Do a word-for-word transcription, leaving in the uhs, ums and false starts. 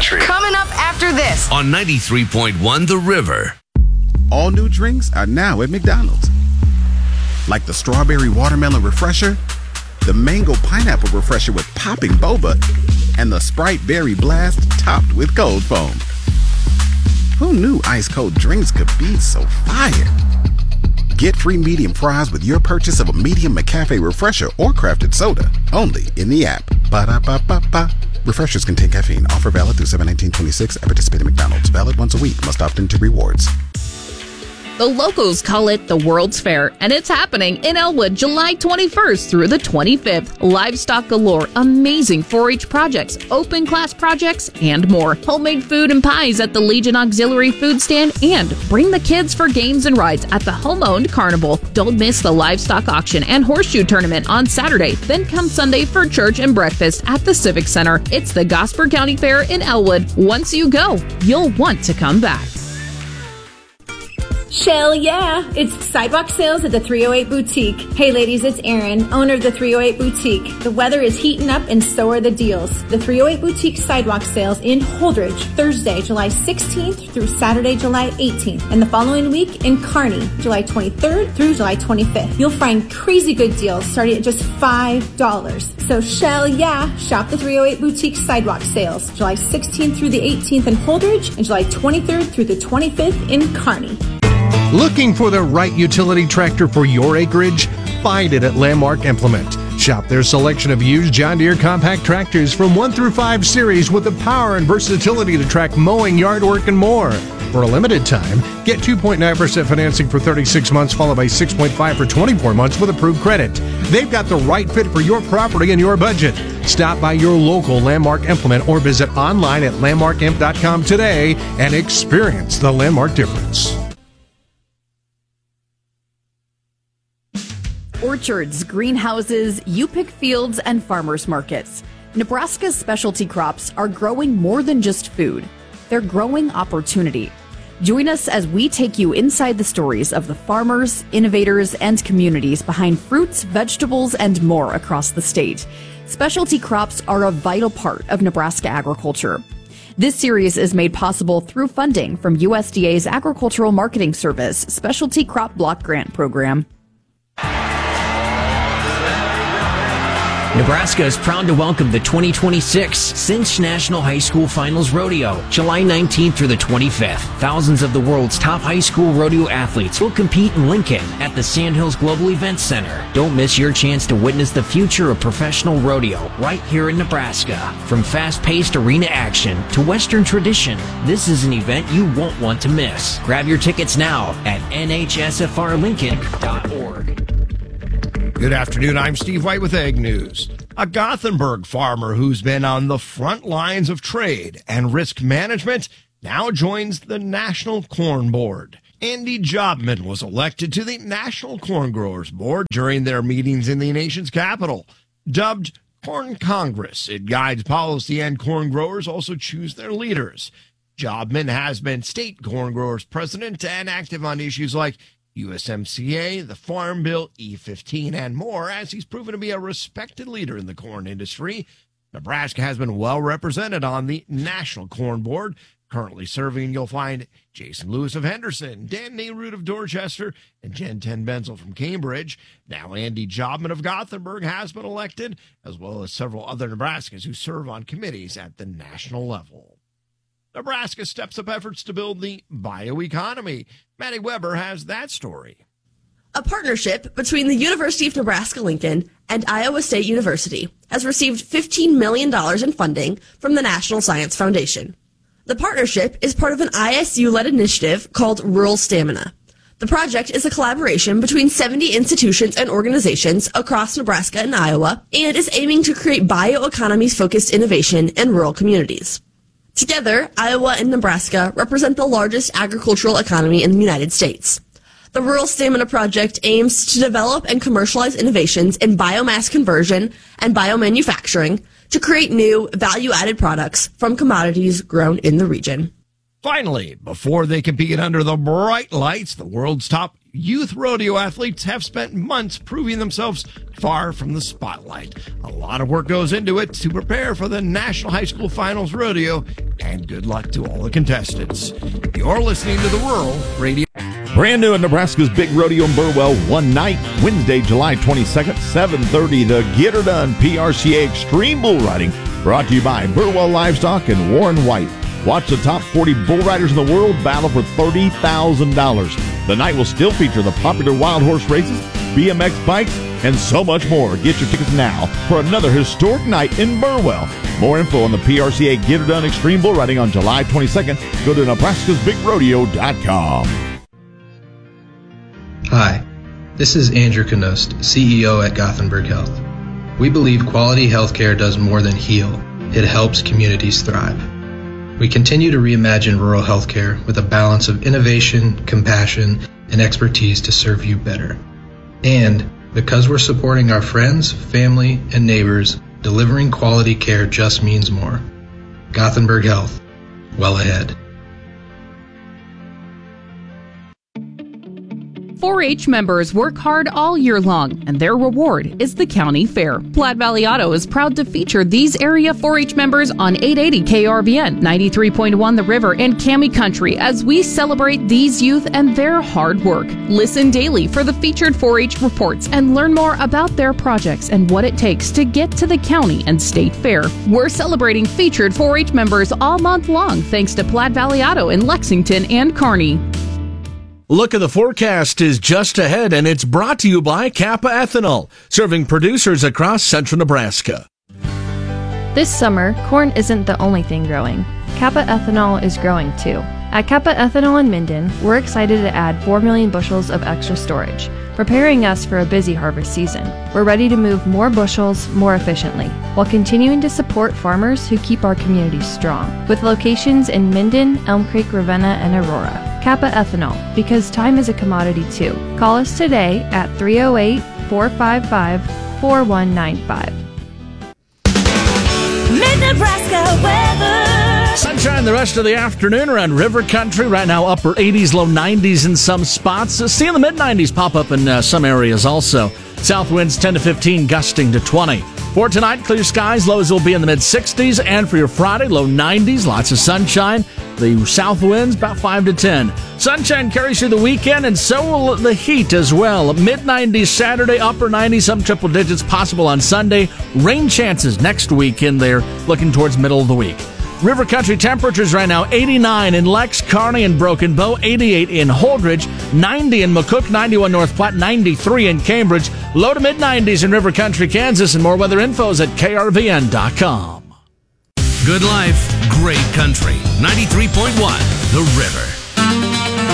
country. Coming up after this on ninety-three point one The River. All new drinks are now at McDonald's. Like the strawberry watermelon refresher, the mango pineapple refresher with popping boba, and the Sprite berry blast topped with cold foam. Who knew ice cold drinks could be so fire? Get free medium fries with your purchase of a medium McCafe refresher or crafted soda, only in the app. Ba-da-ba-ba-ba. Refreshers contain caffeine. Offer valid through seven nineteen twenty-six at participating McDonald's. Valid once a week. Must opt into rewards. The locals call it the World's Fair, and it's happening in Elwood July twenty-first through the twenty-fifth. Livestock galore, amazing four H projects, open class projects, and more. Homemade food and pies at the Legion Auxiliary Food Stand, and bring the kids for games and rides at the home-owned carnival. Don't miss the livestock auction and horseshoe tournament on Saturday. Then come Sunday for church and breakfast at the Civic Center. It's the Gosford County Fair in Elwood. Once you go, you'll want to come back. Shell yeah! It's sidewalk sales at the three oh eight Boutique. Hey ladies, it's Erin, owner of the three oh eight Boutique. The weather is heating up and so are the deals. The three oh eight Boutique sidewalk sales in Holdridge, Thursday, July sixteenth through Saturday, July eighteenth. And the following week in Kearney, July twenty-third through July twenty-fifth. You'll find crazy good deals starting at just five dollars. So shell yeah! Shop the three oh eight Boutique sidewalk sales, July sixteenth through the eighteenth in Holdridge and July twenty-third through the twenty-fifth in Kearney. Looking for the right utility tractor for your acreage? Find it at Landmark Implement. Shop their selection of used John Deere compact tractors from one through five series with the power and versatility to track mowing, yard work, and more. For a limited time, get two point nine percent financing for thirty-six months, followed by six point five for twenty-four months with approved credit. They've got the right fit for your property and your budget. Stop by your local Landmark Implement or visit online at landmark imp dot com today and experience the Landmark difference. Orchards, greenhouses, you-pick fields, and farmers markets. Nebraska's specialty crops are growing more than just food. They're growing opportunity. Join us as we take you inside the stories of the farmers, innovators, and communities behind fruits, vegetables, and more across the state. Specialty crops are a vital part of Nebraska agriculture. This series is made possible through funding from U S D A's Agricultural Marketing Service Specialty Crop Block Grant Program. Nebraska is proud to welcome the twenty twenty-six Cinch National High School Finals Rodeo, July nineteenth through the twenty-fifth. Thousands of the world's top high school rodeo athletes will compete in Lincoln at the Sandhills Global Events Center. Don't miss your chance to witness the future of professional rodeo right here in Nebraska. From fast-paced arena action to Western tradition, this is an event you won't want to miss. Grab your tickets now at N H S F R lincoln dot org. Good afternoon, I'm Steve White with Ag News. A Gothenburg farmer who's been on the front lines of trade and risk management now joins the National Corn Board. Andy Jobman was elected to the National Corn Growers Board during their meetings in the nation's capital. Dubbed Corn Congress, it guides policy, and corn growers also choose their leaders. Jobman has been state corn growers president and active on issues like U S M C A, the Farm Bill, E fifteen, and more, as he's proven to be a respected leader in the corn industry. Nebraska has been well represented on the National Corn Board. Currently serving, you'll find Jason Lewis of Henderson, Dan Nehruth of Dorchester, and Jen Ten Benzel from Cambridge. Now Andy Jobman of Gothenburg has been elected, as well as several other Nebraskans who serve on committees at the national level. Nebraska steps up efforts to build the bioeconomy. Maddie Weber has that story. A partnership between the University of Nebraska-Lincoln and Iowa State University has received fifteen million dollars in funding from the National Science Foundation. The partnership is part of an I S U-led initiative called Rural Stamina. The project is a collaboration between seventy institutions and organizations across Nebraska and Iowa, and is aiming to create bioeconomy-focused innovation in rural communities. Together, Iowa and Nebraska represent the largest agricultural economy in the United States. The Rural Stamina Project aims to develop and commercialize innovations in biomass conversion and biomanufacturing to create new, value-added products from commodities grown in the region. Finally, before they compete under the bright lights, the world's top youth rodeo athletes have spent months proving themselves far from the spotlight. A lot of work goes into it to prepare for the National High School Finals Rodeo, and good luck to all the contestants. You're listening to the Rural Radio. Brand new in Nebraska's Big Rodeo in Burwell, one night, Wednesday, July twenty-second, seven thirty, the Get Her Done P R C A Extreme Bull Riding, brought to you by Burwell Livestock and Warren White. Watch the top forty bull riders in the world battle for thirty thousand dollars. The night will still feature the popular wild horse races, B M X bikes, and so much more. Get your tickets now for another historic night in Burwell. More info on the P R C A Get Her Done Extreme Bull Riding on July twenty-second. Go to Nebraska's Big Rodeo dot com. Hi, this is Andrew Knost, C E O at Gothenburg Health. We believe quality healthcare does more than heal. It helps communities thrive. We continue to reimagine rural healthcare with a balance of innovation, compassion, and expertise to serve you better. And because we're supporting our friends, family, and neighbors, delivering quality care just means more. Gothenburg Health, well ahead. four H members work hard all year long, and their reward is the county fair. Platte Valley Auto is proud to feature these area four H members on eight eighty K R V N, ninety-three point one The River, and Cami Country as we celebrate these youth and their hard work. Listen daily for the featured four H reports and learn more about their projects and what it takes to get to the county and state fair. We're celebrating featured four H members all month long thanks to Platte Valley Auto in Lexington and Kearney. Look at the forecast is just ahead, and it's brought to you by Kappa Ethanol, serving producers across central Nebraska. This summer, corn isn't the only thing growing. Kappa Ethanol is growing too. At Kappa Ethanol in Minden, we're excited to add four million bushels of extra storage, preparing us for a busy harvest season. We're ready to move more bushels more efficiently, while continuing to support farmers who keep our communities strong. With locations in Minden, Elm Creek, Ravenna, and Aurora. Kappa Ethanol, because time is a commodity too. Call us today at three oh eight, four five five, four one nine five. Mid-Nebraska weather. Sunshine the rest of the afternoon around River Country. Right now, upper eighties, low nineties in some spots. Uh, seeing the mid nineties pop up in uh, some areas also. South winds ten to fifteen, gusting to twenty. For tonight, clear skies. Lows will be in the mid sixties. And for your Friday, low nineties, lots of sunshine. The south winds about five to ten. Sunshine carries through the weekend, and so will the heat as well. mid nineties Saturday, upper nineties, some triple digits possible on Sunday. Rain chances next week in there, looking towards middle of the week. River Country temperatures right now, eighty-nine in Lex, Kearney, and Broken Bow, eighty-eight in Holdridge, ninety in McCook, ninety-one North Platte, ninety-three in Cambridge, low to mid nineties in River Country, Kansas, and more weather info is at K R V N dot com. Good life, great country. ninety-three point one The River.